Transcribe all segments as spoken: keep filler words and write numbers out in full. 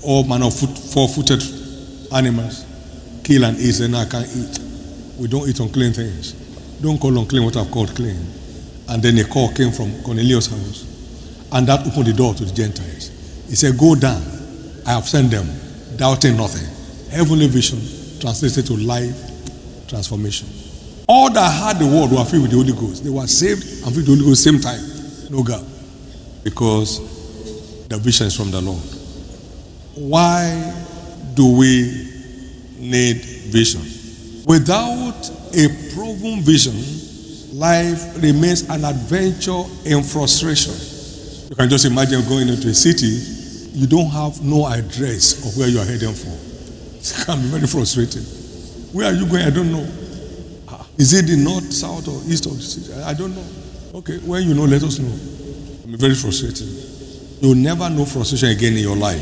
all manner of foot, four-footed animals, kill and eat, and I can't eat. We don't eat unclean things. Don't call unclean what I've called clean. And then a call came from Cornelius' house, and that opened the door to the Gentiles. He said, go down, I have sent them, doubting nothing. Heavenly vision translated to life transformation. All that had the word were filled with the Holy Ghost. They were saved and filled with the Holy Ghost same time. No gap. Because the vision is from the Lord. Why do we need vision? Without a proven vision, life remains an adventure in frustration. You can just imagine going into a city, you don't have no address of where you are heading for. It can be very frustrating. Where are you going? I don't know. Is it the north, south, or east of the city? I don't know. Okay, when you know, let us know. It will be very frustrating. You'll never know frustration again in your life.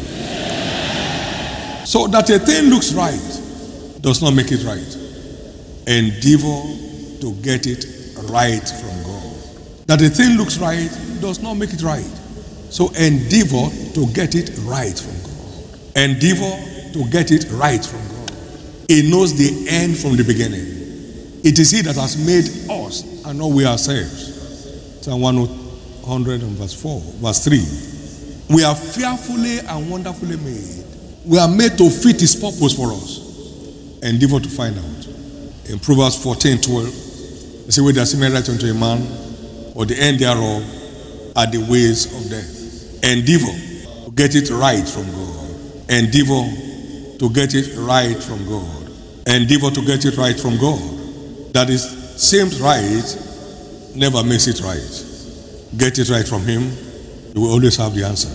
So that a thing looks right does not make it right. Endeavor to get it right from God. That a thing looks right does not make it right. So endeavor to get it right from God. Endeavor to get it right from God. He knows the end from the beginning. It is He that has made us and not we ourselves. Psalm one hundred and verse four, verse three. We are fearfully and wonderfully made. We are made to fit His purpose for us. Endeavor to find out. In Proverbs fourteen twelve, they say, where there seemeth right unto a man, or the end thereof are the ways of death. Endeavor to get it right from God. Endeavor to get it right from God. Endeavor to get it right from God. That is, seemed right never makes it right. Get it right from Him, you will always have the answer.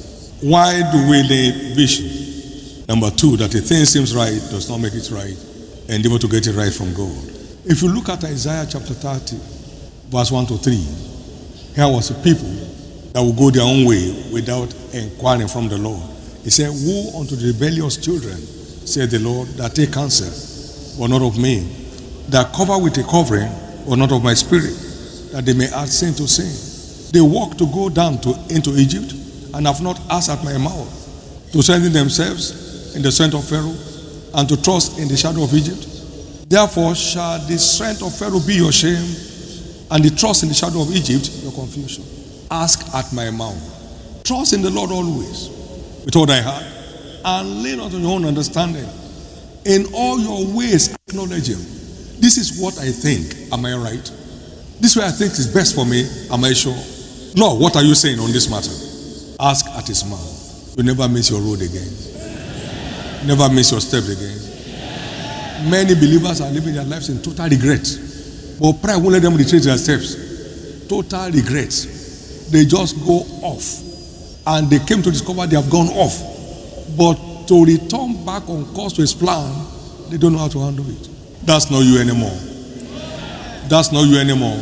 Why do we need vision? Number two, that a thing seems right does not make it right. Endeavor to get it right from God. If you look at Isaiah chapter thirty, verse one to three, here was a people that will go their own way without inquiring from the Lord. He said, woe unto the rebellious children, said the Lord, that take counsel, but not of me, that cover with a covering, but not of my spirit, that they may add sin to sin. They walk to go down to into Egypt, and have not asked at my mouth, to strengthen themselves in the strength of Pharaoh, and to trust in the shadow of Egypt. Therefore shall the strength of Pharaoh be your shame, and the trust in the shadow of Egypt your confusion. Ask at my mouth. Trust in the Lord always, with all thy heart, and lean not on your own understanding. In all your ways acknowledge Him. This is what I think. Am I right? This way I think is best for me. Am I sure? Lord, what are you saying on this matter? Ask at His mouth. You never miss your road again. You never miss your step again. Many believers are living their lives in total regret. But pride won't let them retrace their steps. Total regret. They just go off. And they came to discover they have gone off. But to return back on course to His plan, they don't know how to handle it. That's not you anymore. That's not you anymore.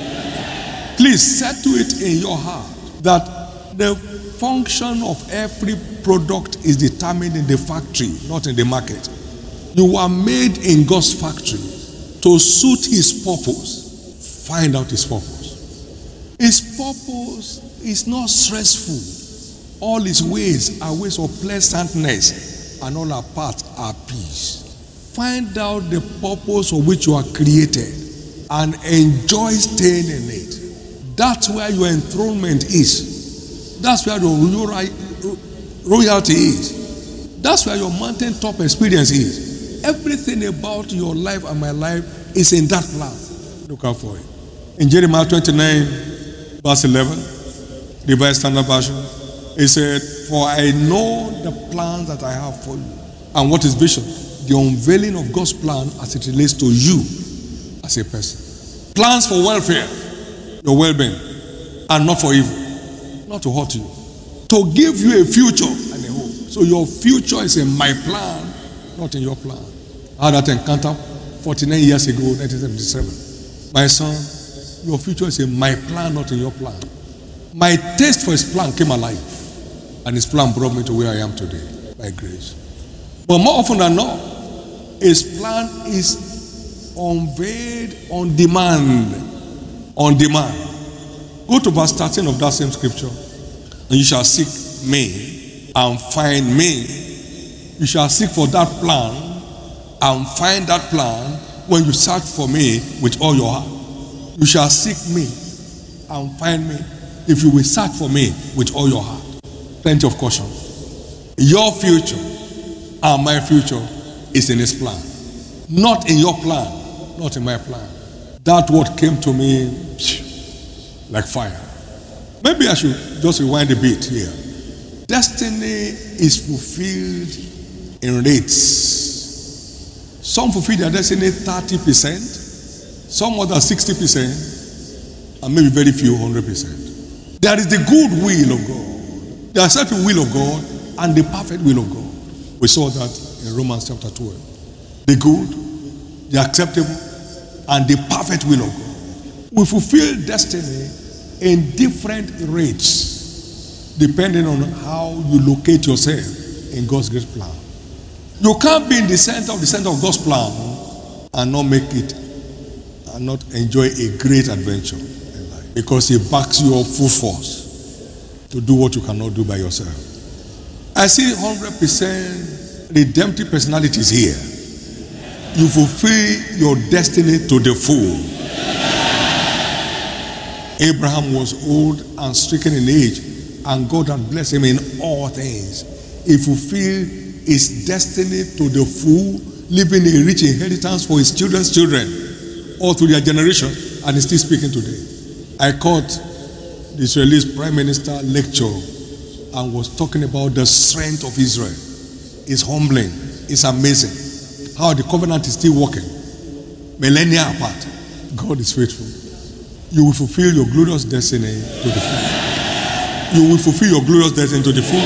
Please settle it in your heart that the function of every product is determined in the factory, not in the market. You are made in God's factory to suit His purpose. Find out His purpose. His purpose is not stressful. All His ways are ways of pleasantness, and all our paths are peace. Find out the purpose for which you are created and enjoy staying in it. That's where your enthronement is. That's where your royalty is. That's where your mountaintop experience is. Everything about your life and my life is in that plan. Look out for it. In Jeremiah twenty-nine, verse eleven, Revised Standard Version, it said, for I know the plans that I have for you. And what is vision? The unveiling of God's plan as it relates to you as a person. Plans for welfare, your well-being, and not for evil. Not to hurt you. To give you a future and a hope. So your future is in my plan, not in your plan. I had that encounter forty-nine years ago, nineteen seventy-seven. My son, your future is in my plan, not in your plan. My taste for His plan came alive. And His plan brought me to where I am today, by grace. But more often than not, His plan is unveiled on demand. On demand. Go to verse thirteen of that same scripture. And you shall seek me and find me. You shall seek for that plan and find that plan when you search for me with all your heart. You shall seek me and find me if you will search for me with all your heart. Plenty of caution. Your future and my future is in his plan. Not in your plan, not in my plan. That word came to me like fire. Maybe I should just rewind a bit here. Destiny is fulfilled in rates. Some fulfill their destiny thirty percent, some other sixty percent, and maybe very few one hundred percent. There is the good will of God, the accepted will of God, and the perfect will of God. We saw that in Romans chapter twelve. The good, the acceptable, and the perfect will of God. We fulfill destiny in different rates, depending on how you locate yourself in God's great plan. You can't be in the center of the center of God's plan and not make it, and not enjoy a great adventure in life, because He backs you up full force to do what you cannot do by yourself. I see one hundred percent redemptive personalities here. You fulfill your destiny to the full. Abraham was old and stricken in age, and God had blessed him in all things. He fulfilled his destiny to the full, leaving a rich inheritance for his children's children, all through their generation, and he's still speaking today. I caught the Israeli Prime Minister lecture and was talking about the strength of Israel. It's humbling. It's amazing how the covenant is still working. Millennia apart, God is faithful. You will fulfill your glorious destiny to the full. You will fulfill your glorious destiny to the full.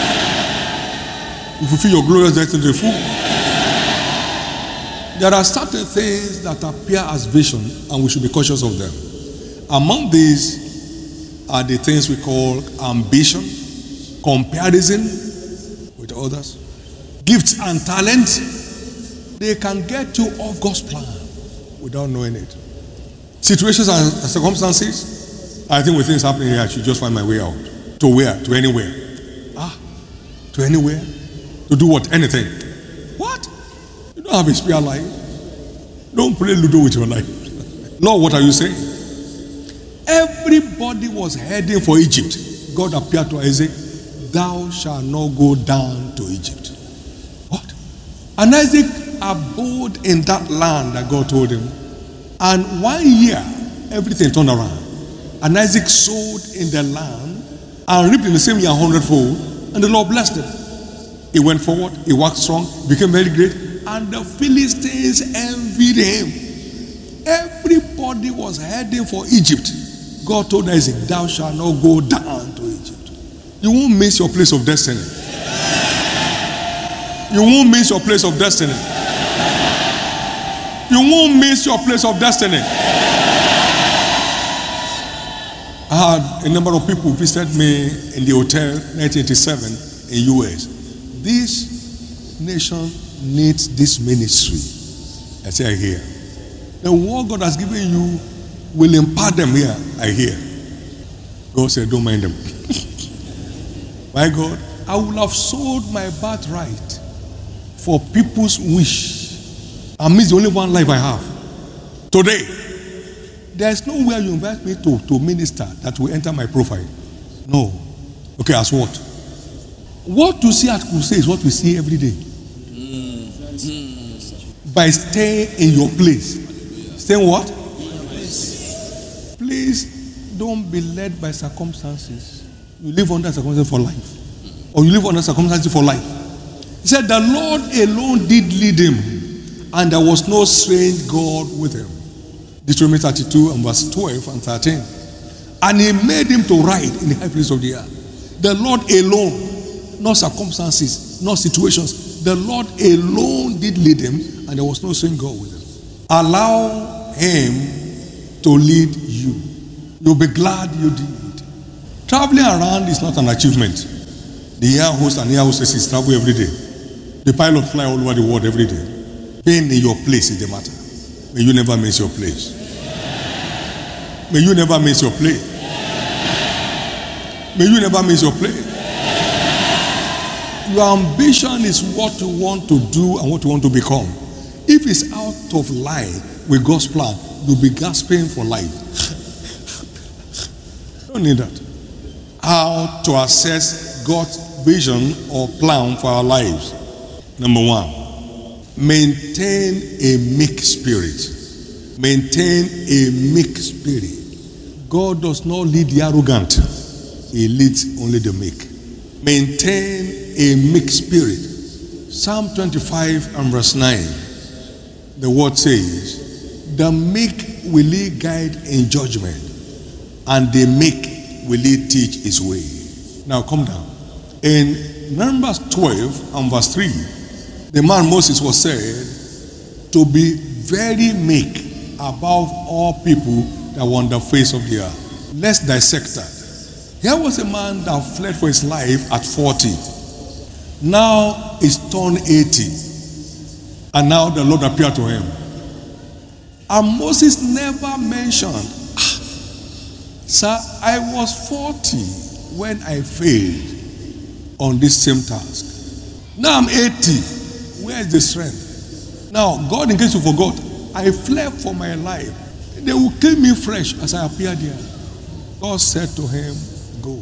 You fulfill your glorious destiny to the full. There are certain things that appear as vision, and we should be cautious of them. Among these are the things we call ambition, comparison with others, gifts and talents. They can get you off God's plan without knowing it. Situations and circumstances, I think with things happening here, I should just find my way out. To where? To anywhere. Ah, to anywhere? To do what? Anything. What? You don't have a spare life. Don't play Ludo with your life. Lord, what are you saying? Everybody was heading for Egypt. God appeared to Isaac, thou shalt not go down to Egypt. What? And Isaac abode in that land that God told him. And one year, everything turned around. And Isaac sowed in the land and reaped in the same year a hundredfold. And the Lord blessed him. He went forward, he worked strong, became very great. And the Philistines envied him. Everybody was heading for Egypt. God told Isaac, thou shalt not go down to Egypt. You won't miss your place of destiny. You won't miss your place of destiny. You won't miss your place of destiny. I had a number of people visit me in the hotel nineteen eighty-seven in U S. This nation needs this ministry. I say I hear. The word God has given you will impart them here. I hear. God said, don't mind them. My God, I would have sold my birthright for people's wish. I miss the only one life I have. Today, there's nowhere you invite me to, to minister that will enter my profile. No. Okay, as what? What you see at crusade is what we see every day. Mm. By staying in your place. Staying what? Please don't be led by circumstances. You live under circumstances for life. Or you live under circumstances for life. He said the Lord alone did lead him, and there was no strange God with him. Deuteronomy thirty-two and verse twelve and thirteen. And he made him to ride in the high place of the earth. The Lord alone, not circumstances, not situations. The Lord alone did lead him, and there was no strange God with him. Allow him to lead you. You'll be glad you did. Traveling around is not an achievement. The air host and air hostesses travel every day. The pilot fly all over the world every day. Being in your place is the matter. May you never miss your place. May you never miss your place. May you never miss your place. Your ambition is what you want to do and what you want to become. If it's out of line with God's plan, you'll be gasping for life. Don't need that. How to assess God's vision or plan for our lives. Number one, maintain a meek spirit. Maintain a meek spirit. God does not lead the arrogant. He leads only the meek. Maintain a meek spirit. Psalm twenty-five and verse nine. The word says, the meek will he guide in judgment, and the meek will he teach his way. Now come down. In Numbers twelve and verse three, the man Moses was said to be very meek above all people that were on the face of the earth. Let's dissect that. Here was a man that fled for his life at forty. Now he's turned eighty. And now the Lord appeared to him. And Moses never mentioned, ah, sir, I was forty when I failed on this same task. Now I'm eighty. Where is the strength? Now, God, in case you forgot, I fled for my life. They will kill me fresh as I appeared here. God said to him, go.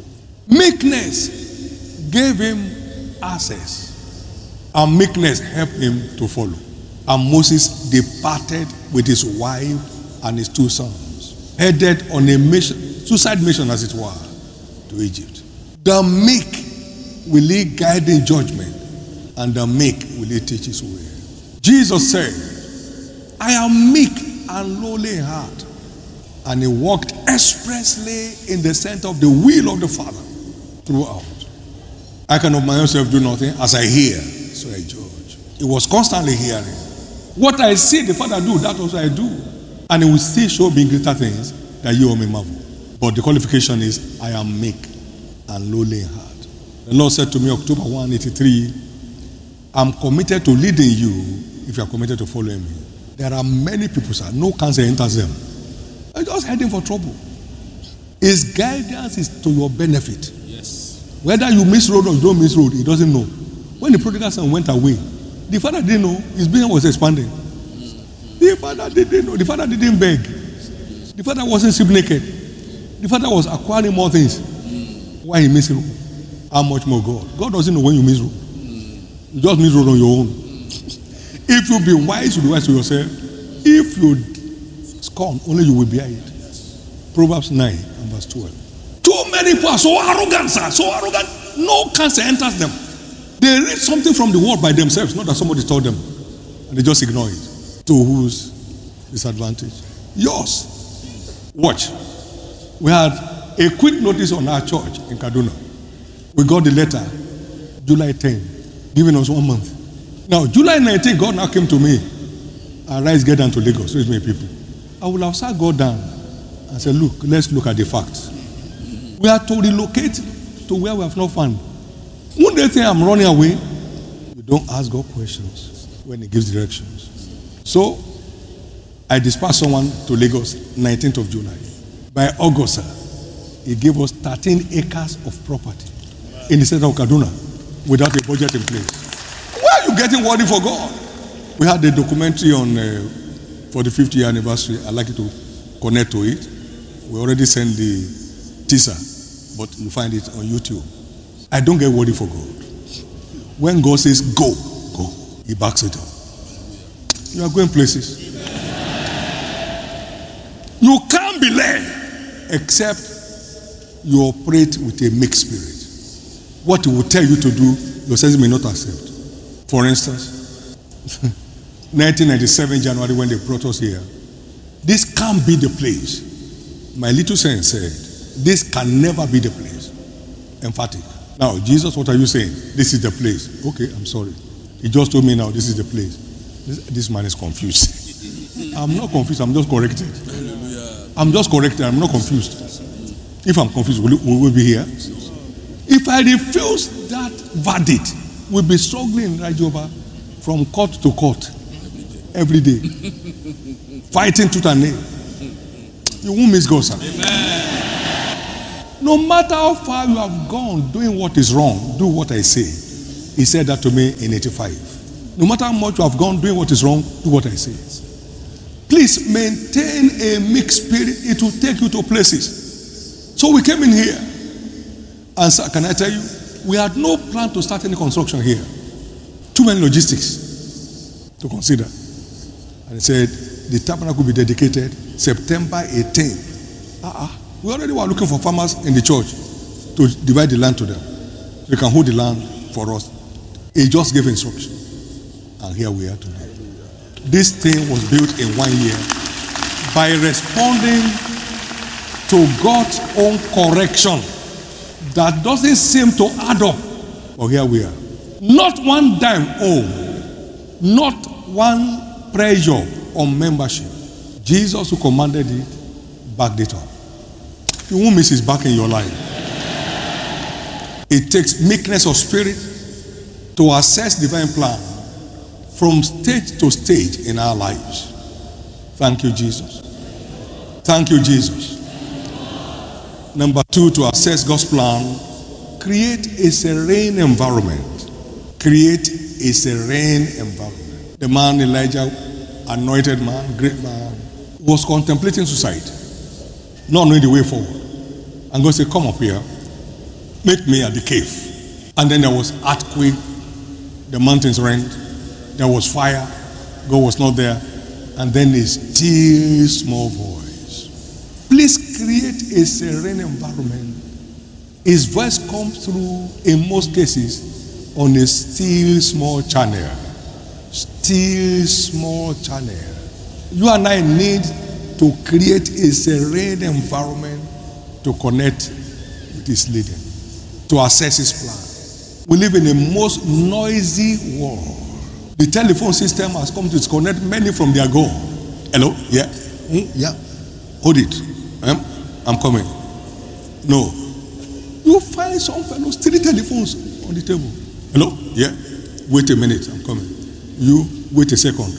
Meekness gave him access. And meekness helped him to follow. And Moses departed with his wife and his two sons, headed on a mission, suicide mission as it were, to Egypt. The meek will he guide in judgment, and the meek will he teach his way. Jesus said, I am meek and lowly in heart. And he walked expressly in the center of the will of the Father throughout. I can of myself do nothing. As I hear, so I judge. He was constantly hearing. What I see the Father do, that also I do. And he will still show me greater things that you may marvel. But the qualification is, I am meek and lowly in heart. The Lord said to me, October first, nineteen eighty-three, I'm committed to leading you if you are committed to following me. There are many people, sir, no cancer enters them. They're just heading for trouble. His guidance is to your benefit. Yes. Whether you miss road or you don't miss road, he doesn't know. When the prodigal son went away, the father didn't know his business was expanding. The father didn't know. The father didn't beg. The father wasn't sleep naked. The father was acquiring more things. Why he missed road? How much more God? God doesn't know when you miss road. You just miss road on your own. If you be wise, you be wise to yourself. If you scorn, only you will bear it. Proverbs nine and verse twelve. Too many people are so arrogant, sir. So arrogant. No cancer enters them. They read something from the word by themselves, not that somebody told them. And they just ignore it. To whose disadvantage? Yours. Watch. We had a quick notice on our church in Kaduna. We got the letter July tenth, giving us one month. Now, July nineteenth, God now came to me. Arise, get down to Lagos. So it's many people. I will have sat God down and said, look, let's look at the facts. We are to relocate to where we have not found. When they say I'm running away, you don't ask God questions when he gives directions. So, I dispatched someone to Lagos, nineteenth of July. By August, sir, he gave us thirteen acres of property in the center of Kaduna without a budget in place. Why are you getting worried for God? We had a documentary on uh, for the fiftieth year anniversary. I'd like you to connect to it. We already sent the teaser, but you find it on YouTube. I don't get worried for God. When God says go, go, he backs it up. You are going places. You can't be led except you operate with a mixed spirit. What he will tell you to do, your senses may not accept. For instance, nineteen ninety-seven January, when they brought us here, this can't be the place. My little sense said, this can never be the place. Emphatic. Now, Jesus, what are you saying? This is the place. Okay, I'm sorry. He just told me now, this is the place. This, this man is confused. I'm not confused, I'm just corrected. I'm just corrected, I'm not confused. If I'm confused, will, will we be here? If I refuse that verdict, we'll be struggling in Rajoba from court to court every day. Fighting tooth and nail. You won't miss God, sir. Amen. No matter how far you have gone doing what is wrong, do what I say. He said that to me in eighty-five. No matter how much you have gone doing what is wrong, do what I say. Please maintain a mixed spirit. It will take you to places. So we came in here. And sir, can I tell you, we had no plan to start any construction here. Too many logistics to consider. And he said, the tabernacle will be dedicated September eighteenth. Uh-uh. We already were looking for farmers in the church to divide the land to them. They can hold the land for us. He just gave instruction. And here we are today. This thing was built in one year by responding to God's own correction that doesn't seem to add up. But here we are. Not one dime owed. Not one pressure on membership. Jesus, who commanded it, backed it up. You won't miss his back in your life. It takes meekness of spirit to assess divine plan from stage to stage in our lives. Thank you, Jesus. Thank you, Jesus. Number two, to assess God's plan, create a serene environment. Create a serene environment. The man Elijah, anointed man, great man, was contemplating suicide, not knowing the way forward. And God said, come up here, meet me at the cave. And then there was earthquake, the mountains rent, there was fire, God was not there, and then a still small voice. Please create a serene environment. His voice comes through, in most cases, on a still small channel. Still small channel. You and I need to create a serene environment to connect with his leading, to assess his plan. We live in a most noisy world. The telephone system has come to disconnect many from their goal. Hello? Yeah? Mm, yeah. Hold it. Um, I'm coming. No. You find some fellows, three telephones on the table. Hello? Yeah? Wait a minute. I'm coming. You, wait a second.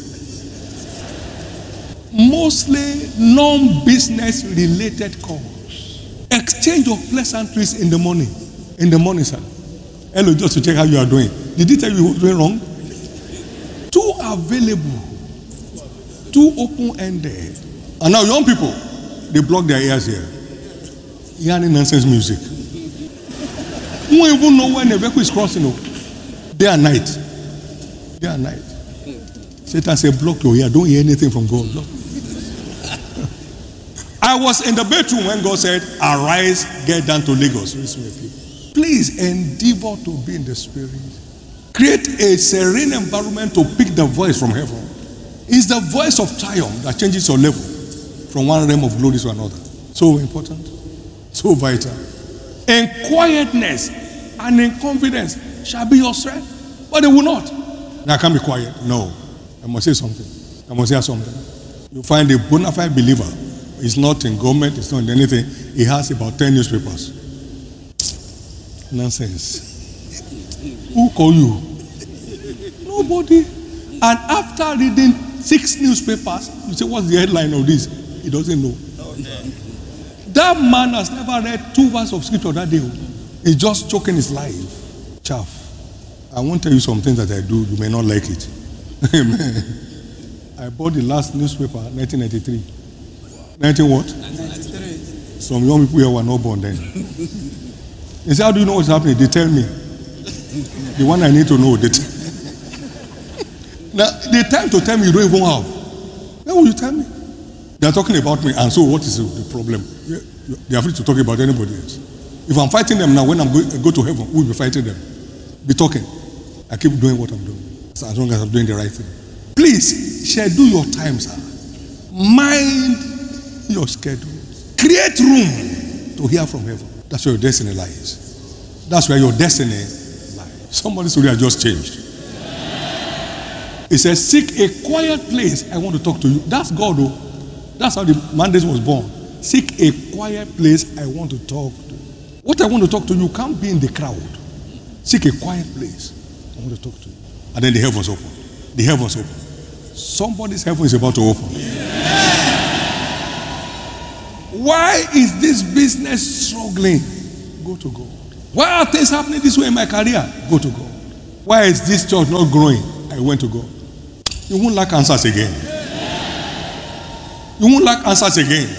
Mostly non-business related calls. Exchange of pleasantries in the morning. In the morning, sir. Hello, just to check how you are doing. Did he tell you you were doing wrong? Too available, too open-ended. And now young people, they block their ears here. Hearing nonsense music. You won't even know when the vehicle is crossing. Day and night. Day and night. Satan said, block your ear. Don't hear anything from God. Block. I was in the bedroom when God said, arise, get down to Lagos. Please endeavor to be in the spirit. Create a serene environment to pick the voice from heaven. It's the voice of triumph that changes your level from one realm of glory to another. So important, so vital. In quietness and in confidence shall be your strength, but they will not. Now I can't be quiet. No, I must say something. I must hear something. You find a bona fide believer. He's not in government. He's not in anything. He has about ten newspapers. Nonsense. Who call you? Nobody. And after reading six newspapers, you say, what's the headline of this? He doesn't know. That man has never read two verses of scripture that day. He's just choking his life. Chaff. I won't tell you some things that I do. You may not like it. Amen. I bought the last newspaper, nineteen ninety-three. nineteen what? nineteen ninety-three. Some young people here were not born then. They say, how do you know what's happening? They tell me. The one I need to know. They t- now, the time to tell me you don't even have. When will you tell me? They are talking about me, and so what is the problem? They are free to talk about anybody else. If I'm fighting them now, when I'm go, I go to heaven, who will be fighting them? Be talking. I keep doing what I'm doing. So as long as I'm doing the right thing. Please, schedule your time, sir. Mind your schedule. Create room to hear from heaven. That's where your destiny lies. That's where your destiny lies. Somebody's story has just changed. He says, seek a quiet place. I want to talk to you. That's God, though. That's how the mandate was born. Seek a quiet place. I want to talk to you. What I want to talk to you can't be in the crowd. Seek a quiet place. I want to talk to you. And then the heavens open. The heavens open. Somebody's heaven is about to open. Why is this business struggling? Go to God. Why are things happening this way in my career? Go to God. Why is this church not growing? I went to God. You won't lack answers again. You won't lack answers again.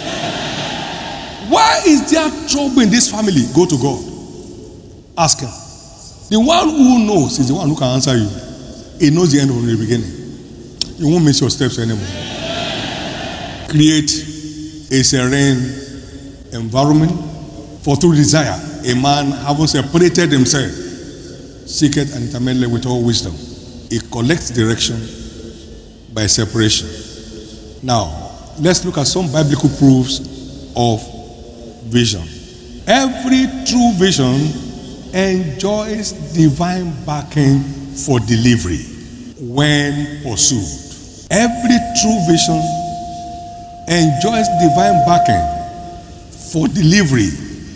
Why is there trouble in this family? Go to God. Ask him. The one who knows is the one who can answer you. He knows the end from the beginning. You won't miss your steps anymore. Create a serene environment, for through desire a man having separated himself seeketh and intermeddleth with all wisdom. He collects direction by separation. Now let's look at some biblical proofs of vision. Every true vision enjoys divine backing for delivery when pursued. Every true vision enjoys divine backing for delivery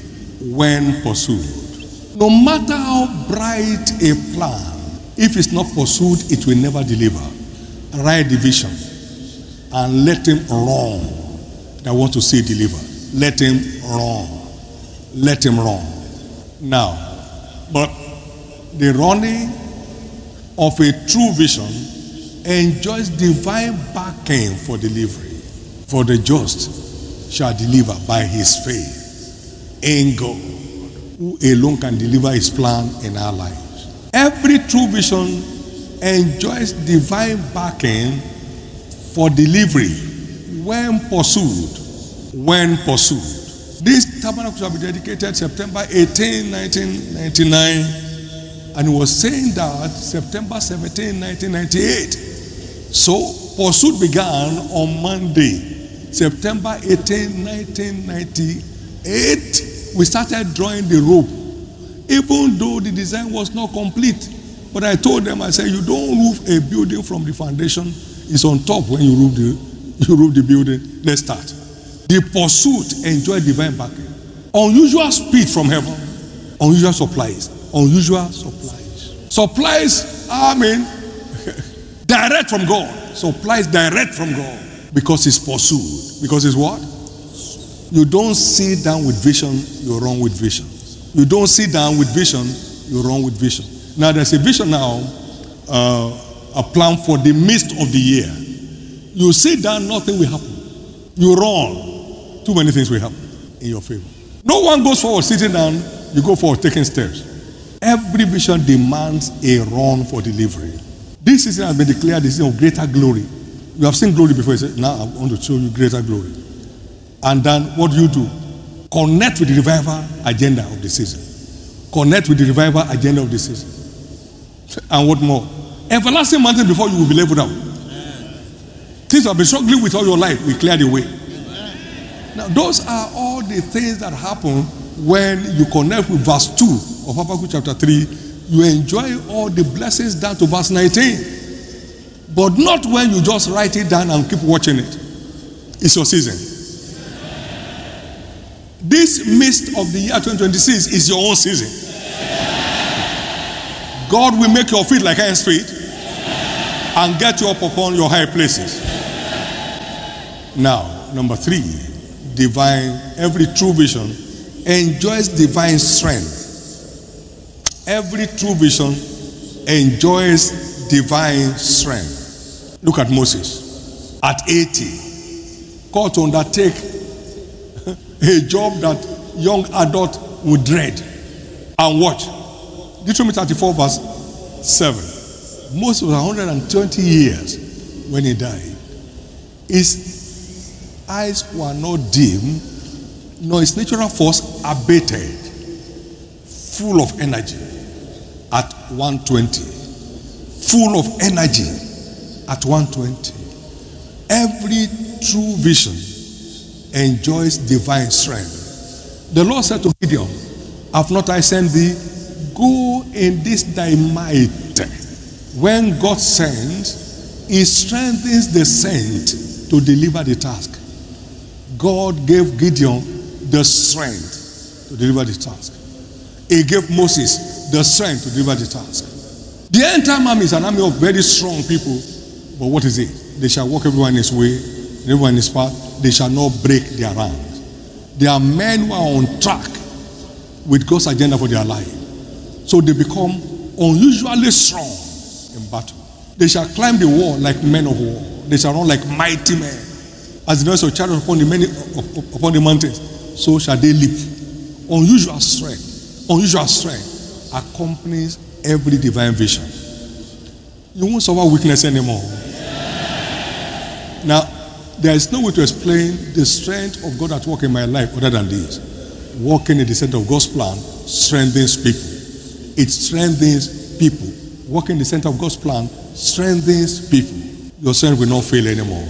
when pursued. No matter how bright a plan, if it's not pursued, it will never deliver. Write the vision and let him run that want to see it deliver. Let him run. Let him run. Now, but the running of a true vision enjoys divine backing for delivery. For the just shall deliver by his faith in God, who alone can deliver his plan in our lives. Every true vision enjoys divine backing for delivery when pursued. When pursued. This tabernacle shall be dedicated September eighteenth, nineteen ninety-nine, and he was saying that September seventeenth, nineteen ninety-eight. So pursuit began on Monday, September eighteenth, nineteen ninety-eight. We started drawing the rope, even though the design was not complete. But I told them, I said, you don't roof a building from the foundation. It's on top when you roof the, you roof the building. Let's start. The pursuit enjoyed divine backing. Unusual speed from heaven. Unusual supplies. Unusual supplies. Supplies, I mean, direct from God. Supplies direct from God. Because it's pursued. Because it's what? You don't sit down with vision, you run with vision. You don't sit down with vision, you run with vision. Now there's a vision now, uh, a plan for the midst of the year. You sit down, nothing will happen. You run, too many things will happen in your favor. No one goes forward sitting down, you go forward taking steps. Every vision demands a run for delivery. This season has been declared the season of greater glory. You have seen glory before, you say, now I want to show you greater glory. And then what do you do? Connect with the revival agenda of the season. Connect with the revival agenda of the season. And what more? Everlasting mountain before you will be leveled out. Things you have been struggling with all your life, we clear the way. Now, those are all the things that happen when you connect with verse two of Habakkuk chapter three. You enjoy all the blessings down to verse nineteen. But not when you just write it down and keep watching it. It's your season. This midst of the year twenty twenty-six is your own season. God will make your feet like iron's feet and get you up upon your high places. Now, number three, divine, every true vision enjoys divine strength. Every true vision enjoys divine strength. Look at Moses. At eighty, called to undertake a job that young adult would dread. And watch. Deuteronomy thirty-four verse seven. Moses was one hundred twenty years when he died. His eyes were not dim, nor his natural force abated. Full of energy at one twenty. Full of energy at one twenty. Every true vision enjoys divine strength. The Lord said to Gideon, have not I sent thee? Go in this thy might. When God sends, he strengthens the sent to deliver the task. God gave Gideon the strength to deliver the task. He gave Moses the strength to deliver the task. The entire army is an army of very strong people. But what is it? They shall walk everyone in his way, everyone in his path. They shall not break their ranks. They are men who are on track with God's agenda for their life. So they become unusually strong in battle. They shall climb the wall like men of war. They shall run like mighty men. As the noise of chariots upon the many upon the mountains, so shall they leap. Unusual strength, unusual strength accompanies every divine vision. You won't suffer weakness anymore. Now, there is no way to explain the strength of God at work in my life other than this. Walking in the center of God's plan strengthens people. It strengthens people. Walking in the center of God's plan strengthens people. Your strength will not fail anymore.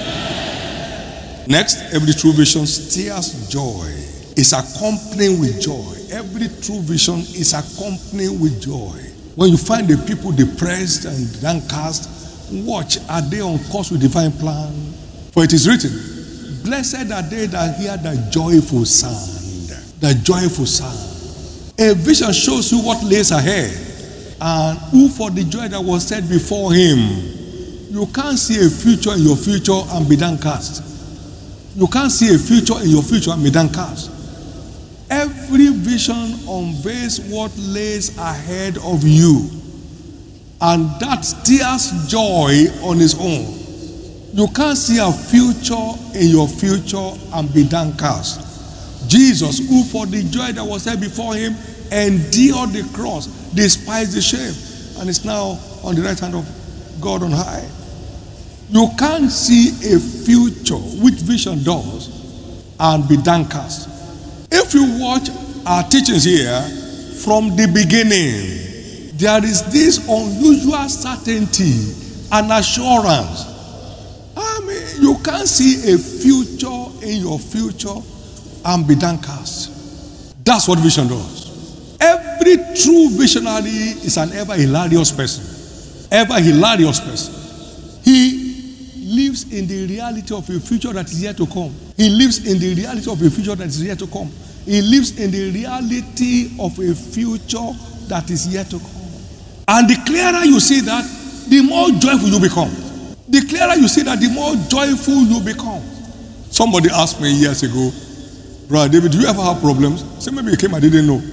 Next, every true vision stirs joy. It's accompanied with joy. Every true vision is accompanied with joy. When you find the people depressed and downcast, watch, are they on course with divine plan? For it is written, blessed are they that hear the joyful sound. The joyful sound. A vision shows you what lays ahead, and who for the joy that was set before him. You can't see a future in your future and be downcast. You can't see a future in your future and be downcast. Every vision unveils what lays ahead of you, and that stirs joy on its own. You can't see a future in your future and be downcast. Jesus, who for the joy that was set before him endured the cross, despised the shame, and is now on the right hand of God on high. You can't see a future, which vision does, and be downcast. If you watch our teachings here, from the beginning, there is this unusual certainty and assurance. I mean, you can't see a future in your future and be downcast. That's what vision does. Every true visionary is an ever hilarious person. Ever hilarious person. He lives in the reality of a future that is yet to come. He lives in the reality of a future that is yet to come. He lives in the reality of a future that is yet to come. And the clearer you see that, the more joyful you become. The clearer you see that, the more joyful you become. Somebody asked me years ago, Brother David, do you ever have problems? I said, maybe you came, I didn't know.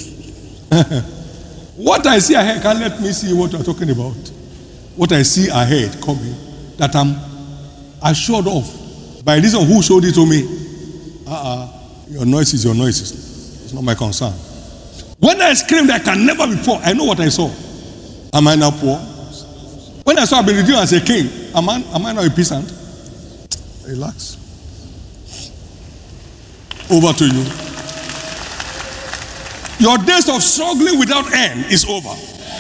What I see ahead can't let me see what you're talking about. What I see ahead coming, that I'm assured of, by reason who showed it to me. Uh-uh. Your noise is your noise. It's not my concern. When I screamed, I can never be poor. I know what I saw. Am I now poor? When I saw I've been redeemed as a king, am I, am I now a peasant? Relax. Over to you. Your days of struggling without end is over.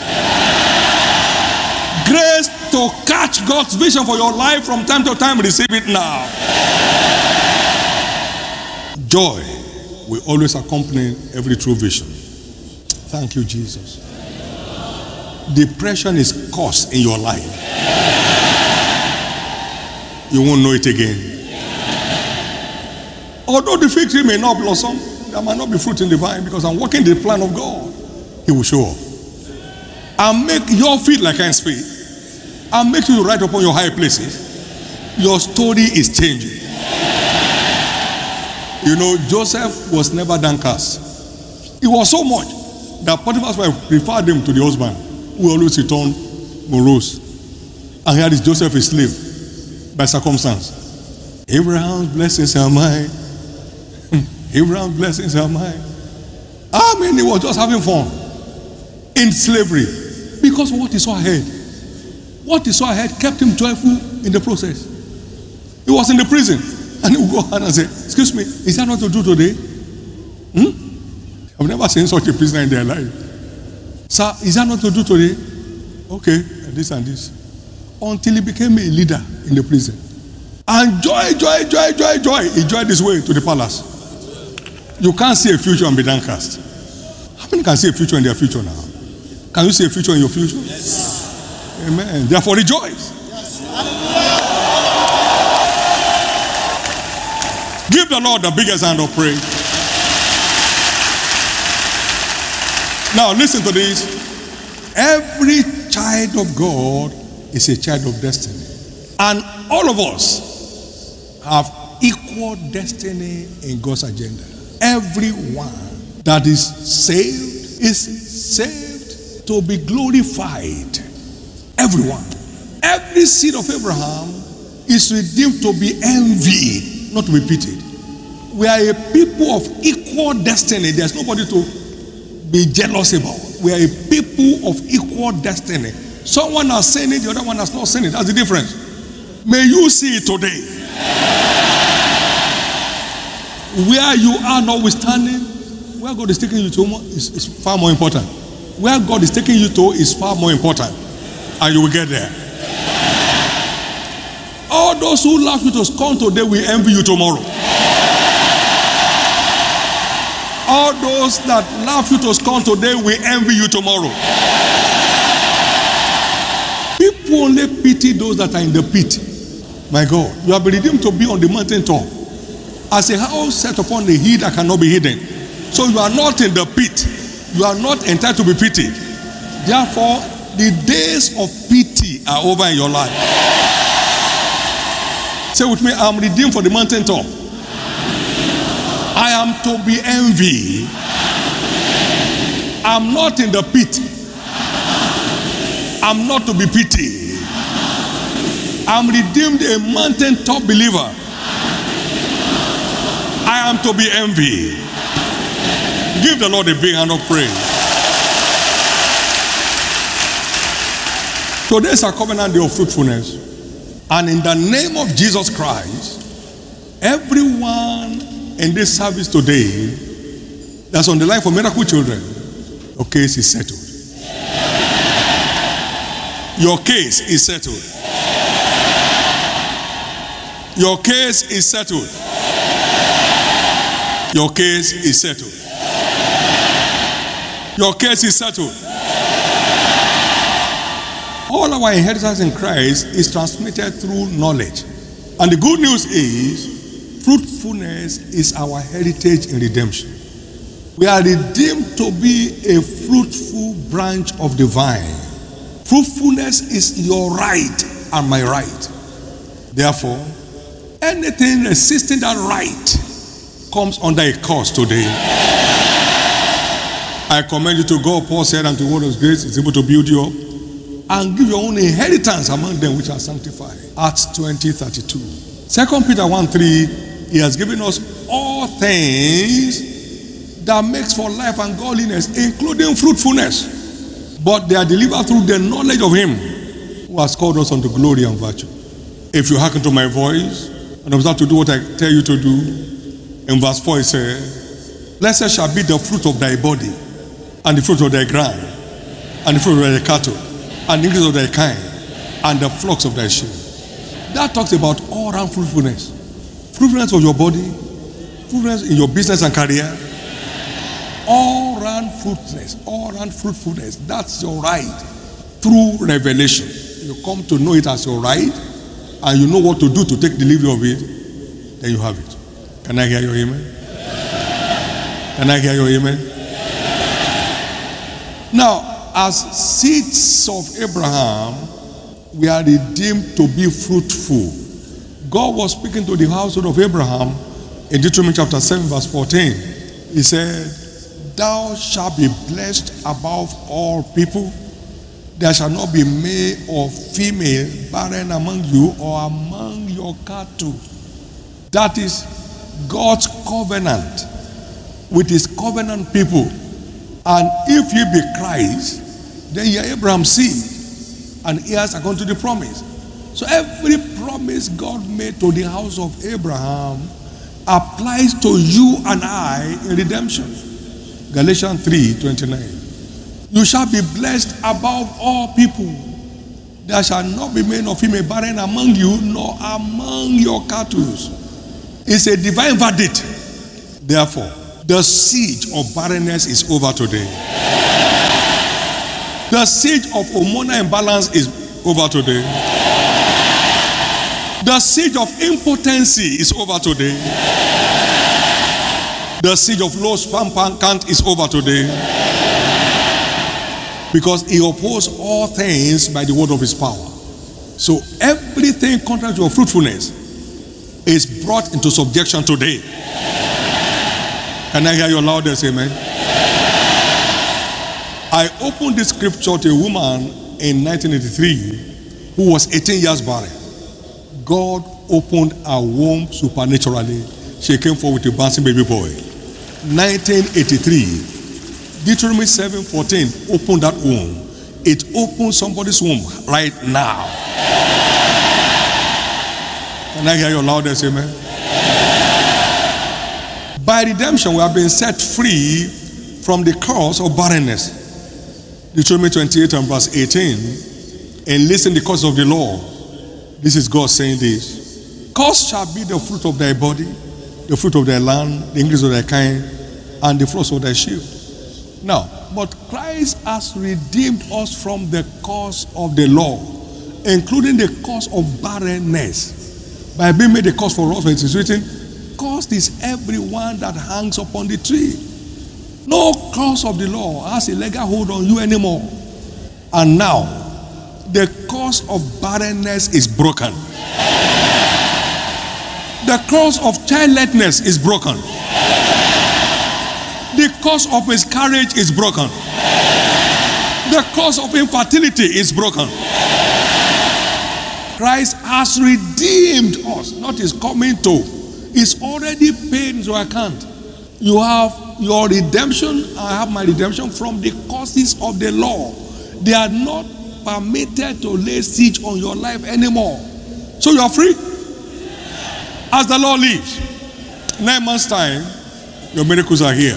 Grace to catch God's vision for your life from time to time, receive it now. Joy will always accompany every true vision. Thank you, Jesus. Depression is cursed in your life. You won't know it again. Although the fig tree may not blossom, there might not be fruit in the vine, because I'm working the plan of God. He will show up and make your feet like His feet, and make you right upon your high places. Your story is changing. You know, Joseph was never downcast. It was so much that Potiphar's wife referred him to the husband, who always returned morose. And here is Joseph, a slave, by circumstance. Abraham's blessings are mine. Abraham's blessings are mine. I mean, he was just having fun in slavery because of what he saw ahead. What he saw ahead kept him joyful in the process. He was in the prison, and he would go out and say, excuse me, is that not to do today? Hmm? I've never seen such a prisoner in their life. Sir, is that not to do today? Okay, this and this. Until he became a leader in the prison. And joy, joy, joy, joy, joy. He joined his way to the palace. You can't see a future and be downcast. How many can see a future in their future now? Can you see a future in your future? Yes. Amen. Therefore rejoice. Yes. Give the Lord the biggest hand of praise. Now listen to this. Every child of God is a child of destiny. And all of us have equal destiny in God's agenda. Everyone that is saved is saved to be glorified. Everyone. Every seed of Abraham is redeemed to be envied, not to be pitied. We are a people of equal destiny. There's nobody to be jealous about. We are a people of equal destiny. Someone has seen it, the other one has not seen it. That's the difference. May you see it today. Where you are notwithstanding, where God is taking you to is, is far more important. Where God is taking you to is far more important. And you will get there. All those who laugh you to scorn today will envy you tomorrow. All those that laugh you to scorn today will envy you tomorrow. People only pity those that are in the pit. My God, you have been redeemed to be on the mountain top. As a house set upon the hill that cannot be hidden. So you are not in the pit. You are not entitled to be pitied. Therefore, the days of pity are over in your life. Say with me, I am redeemed for the mountain top. I am to be envied. I'm not in the pit. I'm not to be pitied. I'm redeemed, a mountain top believer. I am to be envied. Give the Lord a big hand of praise. Today is a covenant day of fruitfulness. And in the name of Jesus Christ, everyone in this service today that's on the line for Miracle Children, your case is settled. Your case is settled. Your case is settled. Your case is settled. Your case is settled. All our inheritance in Christ is transmitted through knowledge. And the good news is, fruitfulness is our heritage in redemption. We are redeemed to be a fruitful branch of the vine. Fruitfulness is your right and my right. Therefore, anything resisting that right comes under a curse today. I commend you to God. Paul said, and to what of grace is able to build you up and give your own inheritance among them which are sanctified. Acts twenty thirty-two. Second Peter one three, he has given us all things that makes for life and godliness, including fruitfulness. But they are delivered through the knowledge of him who has called us unto glory and virtue. If you hearken to my voice and observe to do what I tell you to do, in verse four it says, blessed shall be the fruit of thy body, and the fruit of thy ground, and the fruit of thy cattle, and the increase of thy kind, and the flocks of thy sheep. That talks about all round fruitfulness. Fruitfulness of your body, fruitfulness in your business and career, all round fruitfulness, all round fruitfulness. That's your right through revelation. You come to know it as your right, and you know what to do to take delivery of it, then you have it. Can I hear your amen? Can I hear your amen? Now, as seeds of Abraham, we are redeemed to be fruitful. God was speaking to the household of Abraham in Deuteronomy chapter seven verse fourteen. He said, thou shalt be blessed above all people. There shall not be male or female barren among you or among your cattle. That is God's covenant with his covenant people. And if ye be Christ, then ye are Abraham's seed, and heirs according to the promise. So every promise God made to the house of Abraham applies to you and I in redemption. Galatians three twenty-nine. You shall be blessed above all people. There shall not be male or female barren among you, nor among your cattle. It's a divine verdict. Therefore, the siege of barrenness is over today. The siege of hormonal imbalance is over today. The siege of impotency is over today. The siege of low sperm count is over today. Because he opposed all things by the word of his power. So everything contrary to your fruitfulness is brought into subjection today. Can I hear your loudest amen? I opened this scripture to a woman in nineteen eighty-three who was eighteen years barren. God opened her womb supernaturally. She came forward with a bouncing baby boy. nineteen eighty-three. Deuteronomy seven fourteen opened that womb. It opened somebody's womb right now. Can I hear your loudest amen? By redemption, we have been set free from the curse of barrenness. Deuteronomy twenty-eight and verse eighteen. And listen the curse of the law. This is God saying this. Cursed shall be the fruit of thy body, the fruit of thy land, the increase of thy kind, and the fruit of thy sheep. Now, but Christ has redeemed us from the curse of the law, including the curse of barrenness, by being made a curse for us. It is written, cursed is everyone that hangs upon the tree. No curse of the law has a legal hold on you anymore. And now, the curse of barrenness is broken. The curse of childlessness is broken. The curse of miscarriage is broken. The curse of infertility is broken. Christ has redeemed us, not is coming to. It's already paid into account. You have your redemption, I have my redemption from the curses of the law. They are not permitted to lay siege on your life anymore. So you are free. As the Lord lives, nine months' time, your miracles are here.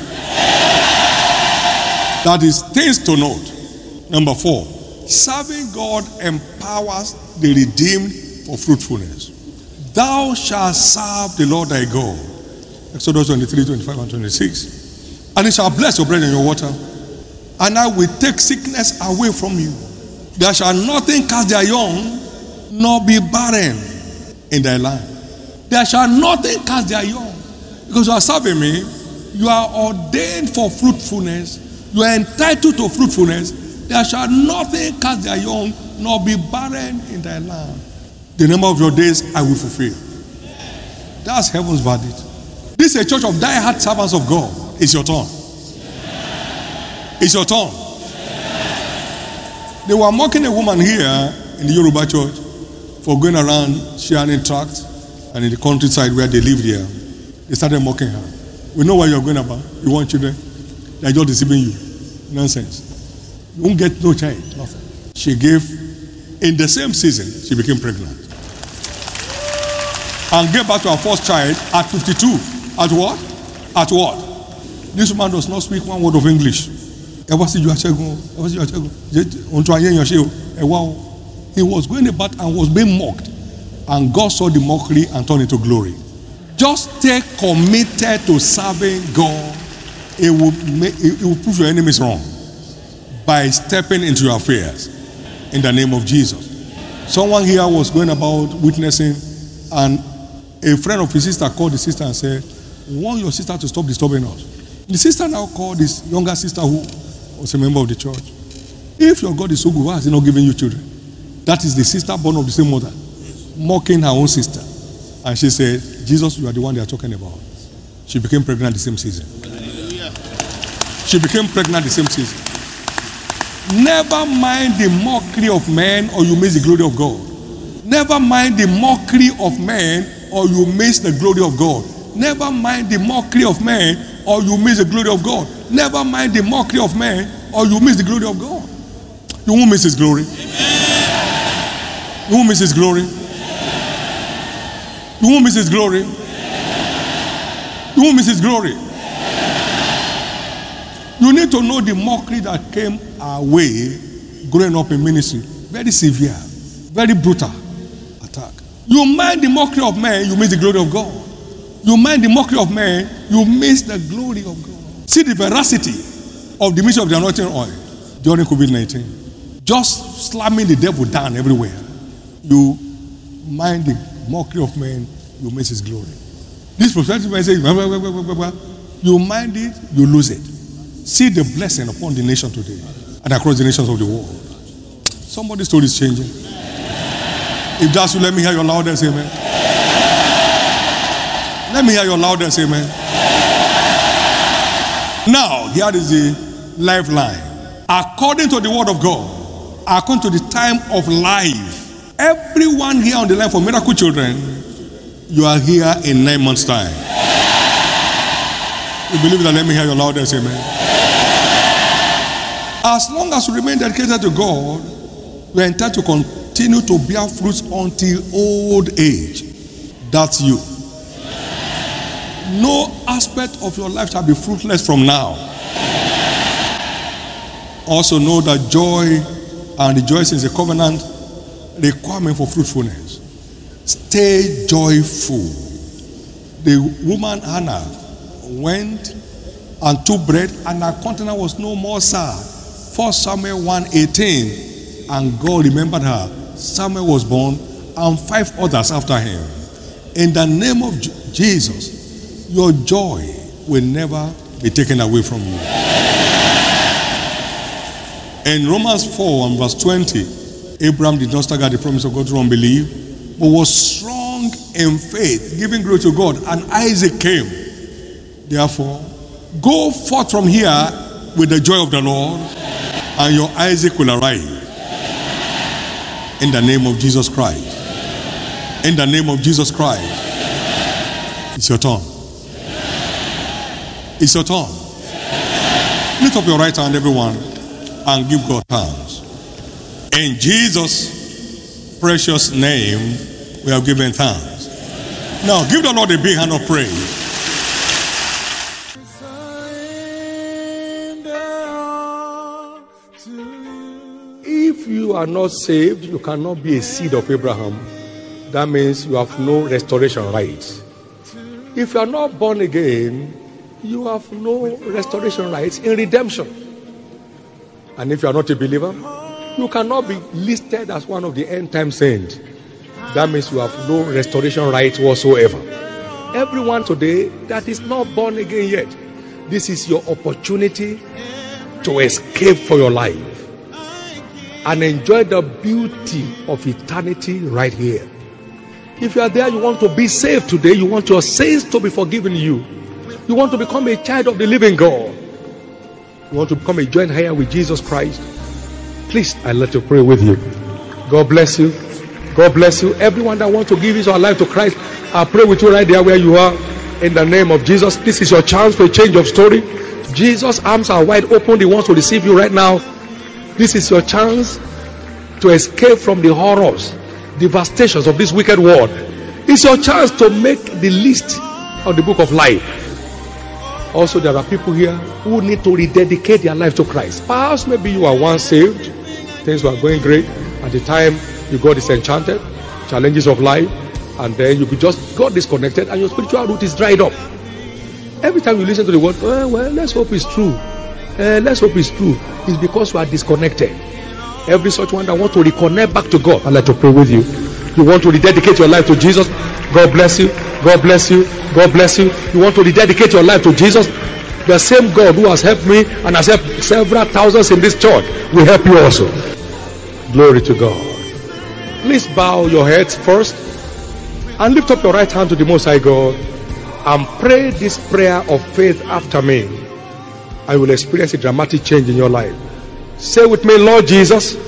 That is things to note. Number four, serving God empowers the redeemed for fruitfulness. Thou shalt serve the Lord thy God. Exodus twenty-three, twenty-five, and twenty-six. And he shall bless your bread and your water. And I will take sickness away from you. There shall nothing cast their young, nor be barren in thy land. There shall nothing cast their young. Because you are serving me, you are ordained for fruitfulness. You are entitled to fruitfulness. There shall nothing cast their young, nor be barren in thy land. The number of your days I will fulfill. That's heaven's verdict. This is a church of die-hard servants of God. It's your turn. It's your turn. They were mocking a woman here in the Yoruba church for going around sharing tracts, and in the countryside where they lived here, they started mocking her. We know where you're going about. You want children. They're just deceiving you. Nonsense. You won't get no child. Nothing. She gave, in the same season, she became pregnant. And gave back to her first child at fifty-two. At what? At what? This woman does not speak one word of English. He was going about and was being mocked. And God saw the mockery and turned it to glory. Just stay committed to serving God. It will, make, it will prove your enemies wrong by stepping into your affairs in the name of Jesus. Someone here was going about witnessing, and a friend of his sister called the sister and said, "We want your sister to stop disturbing us." The sister now called this younger sister who was a member of the church. If your God is so good, why has he not given you children? That is the sister born of the same mother, mocking her own sister. And she said, "Jesus, you are the one they are talking about." She became pregnant the same season. She became pregnant the same season. Never mind the mockery of men, or you miss the glory of God. Never mind the mockery of men, or you miss the glory of God. Never mind the mockery of men, or you miss the glory of God. Never mind the mockery of men, or you miss the glory of God. You won't miss his glory. You won't miss his glory. You won't miss his glory. You won't miss his glory. You need to know the mockery that came our way growing up in ministry. Very severe, very brutal attack. You mind the mockery of man, you miss the glory of God. You mind the mockery of man, you miss the glory of God. See the veracity of the ministry of the anointing oil during COVID nineteen. Just slamming the devil down everywhere. You mind the mockery of man, you miss his glory. This prophetic message, you mind it, you lose it. See the blessing upon the nation today and across the nations of the world. Somebody's story is changing. If that's you, let me hear your loudest amen. Let me hear your loudest amen. Now, here is the lifeline. according to the word of God, according to the time of life. Everyone here on the line for Miracle Children, you are here in nine months' time. You believe that? Let me hear your loudest amen. As long as you remain dedicated to God, we are entitled to continue to bear fruits until old age. That's you. No aspect of your life shall be fruitless from now. Also know that joy and rejoicing is a covenant requirement for fruitfulness. Stay joyful. The woman Hannah went and took bread, and her countenance was no more sad. First Samuel one eighteen, and God remembered her. Samuel was born, and five others after him. In the name of J- Jesus, your joy will never be taken away from you. In Romans four and verse twenty, Abraham did not stagger the promise of God through unbelief, but was strong in faith, giving glory to God, and Isaac came. Therefore, go forth from here with the joy of the Lord, and your Isaac will arrive. In the name of Jesus Christ. In the name of Jesus Christ. It's your turn. It's your turn. Lift up your right hand, everyone, and give God thanks. In Jesus' precious name, we have given thanks. Now, give the Lord a big hand of praise. If you are not saved, you cannot be a seed of Abraham. That means you have no restoration rights. If you are not born again, you have no restoration rights in redemption. And if you are not a believer, you cannot be listed as one of the end time saints. That means you have no restoration rights whatsoever. Everyone today that is not born again yet, this is your opportunity to escape for your life and enjoy the beauty of eternity right here. If you are there, you want to be saved today, you want your sins to be forgiven you, you want to become a child of the living God, you want to become a joint heir with Jesus Christ, please, I'd like to pray with you. God bless you. God bless you. Everyone that wants to give his or her life to Christ, I pray with you right there where you are. In the name of Jesus, this is your chance for a change of story. Jesus' arms are wide open. He wants to receive you right now. This is your chance to escape from the horrors, devastations of this wicked world. It's your chance to make the list of the book of life. Also, there are people here who need to rededicate their life to Christ. Perhaps maybe you are once saved, things were going great at the time you got disenchanted, challenges of life, and then you just got disconnected and your spiritual root is dried up. Every time you listen to the word, well, well let's hope it's true. Uh, let's hope it's true. It's because you are disconnected. Every such one that wants to reconnect back to God, I'd like to pray with you. You want to rededicate your life to Jesus? God bless you. God bless you. God bless you. You want to rededicate your life to Jesus? The same God who has helped me and has helped several thousands in this church will help you also. Glory to God. Please bow your heads first and lift up your right hand to the Most High God and pray this prayer of faith after me. I will experience a dramatic change in your life. Say with me, Lord Jesus,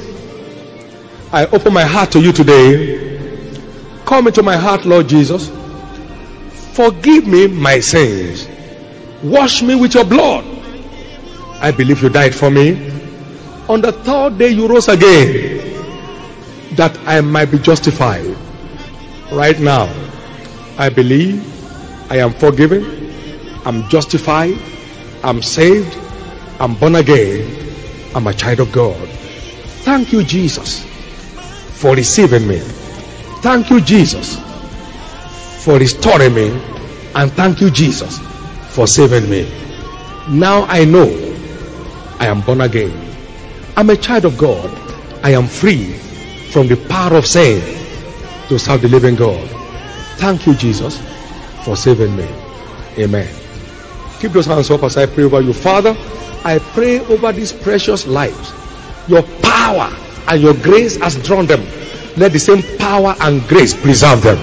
I open my heart to you today. Come into my heart, Lord Jesus. Forgive me my sins. Wash me with your blood. I believe you died for me. On the third day you rose again, that I might be justified. Right now, I believe I am forgiven, I'm justified, I'm saved, I'm born again, I'm a child of God. Thank you, Jesus, for receiving me. Thank you, Jesus, for restoring me. And thank you, Jesus, for saving me. Now I know I am born again. I'm a child of God. I am free from the power of sin to serve the living God. Thank you, Jesus, for saving me. Amen. Keep those hands up as I pray over you. Father, I pray over these precious lives. Your power and your grace has drawn them. Let the same power and grace preserve them.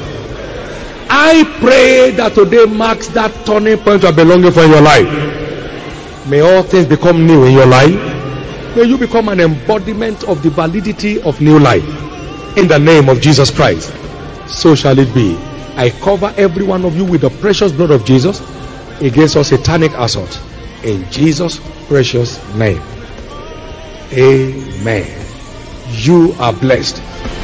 I pray that today marks that turning point of belonging for your life. May all things become new in your life. May you become an embodiment of the validity of new life. In the name of Jesus Christ. So shall it be. I cover every one of you with the precious blood of Jesus against all satanic assault. In Jesus' precious name. Amen. You are blessed.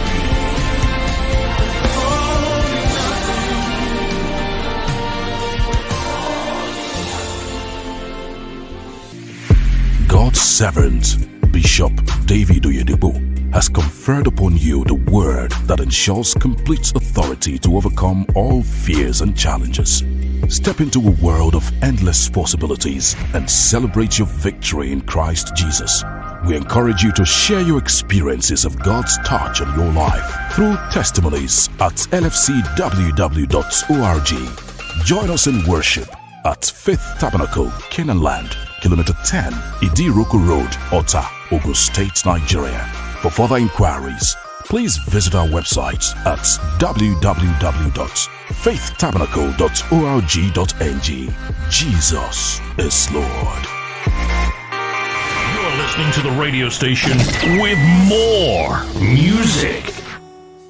God's servant, Bishop David Oyedepo, has conferred upon you the word that ensures complete authority to overcome all fears and challenges. Step into a world of endless possibilities and celebrate your victory in Christ Jesus. We encourage you to share your experiences of God's touch on your life through testimonies at L F C W W dot org. Join us in worship at Faith Tabernacle, Canaan Land, Kilometer ten, Idiroko Road, Ota, Ogun State, Nigeria. For further inquiries, please visit our website at w w w dot faith tabernacle dot org dot n g. Jesus is Lord. You're listening to the radio station with more music.